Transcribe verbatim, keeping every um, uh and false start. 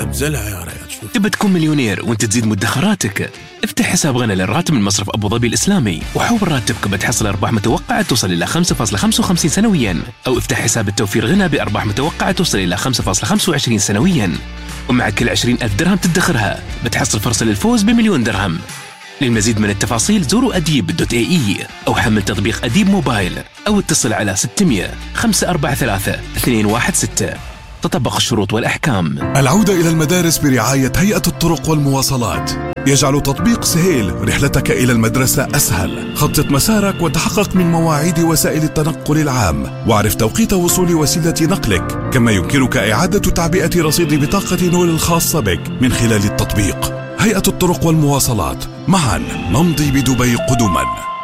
ابزلها يا ريال. تبى تكون مليونير وانت تزيد مدخراتك؟ افتح حساب غنى للراتب من مصرف أبو ظبي الإسلامي وحول راتبك بتحصل أرباح متوقعة توصل إلى خمسة فاصلة خمسة وخمسين سنويا، أو افتح حساب التوفير غنى بأرباح متوقعة توصل إلى خمسة فاصلة خمسة وعشرين سنويا، ومع كل عشرين ألف درهم تدخرها بتحصل فرصة للفوز بمليون درهم. للمزيد من التفاصيل زوروا أديب دوت اي اي أو حمل تطبيق أديب موبايل أو اتصل على ستمية خمسة أربعة ثلاثة اثنين واحد ستة. تطبق الشروط والأحكام. العودة إلى المدارس برعاية هيئة الطرق والمواصلات يجعل تطبيق سهيل رحلتك إلى المدرسة أسهل. خطط مسارك وتحقق من مواعيد وسائل التنقل العام، واعرف توقيت وصول وسيلة نقلك، كما يمكنك إعادة تعبئة رصيد بطاقة نول الخاصة بك من خلال التطبيق. هيئة الطرق والمواصلات، معا نمضي بدبي قدما.